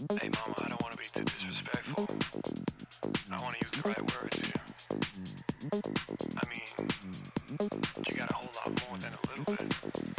Hey mama, I don't want to be too disrespectful. I want to use the right words here. I mean, you got a whole lot more than a little bit.